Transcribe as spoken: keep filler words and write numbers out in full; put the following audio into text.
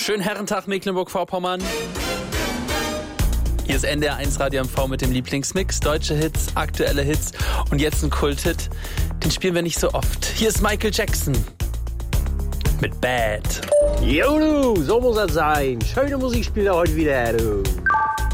Schönen Herrentag Mecklenburg-Vorpommern. Hier ist N D R eins Radio M V mit dem Lieblingsmix. Deutsche Hits, aktuelle Hits und jetzt ein Kulthit. Den spielen wir nicht so oft. Hier ist Michael Jackson mit Bad. Jo du, so muss das sein. Schöne Musik spielt er heute wieder, du.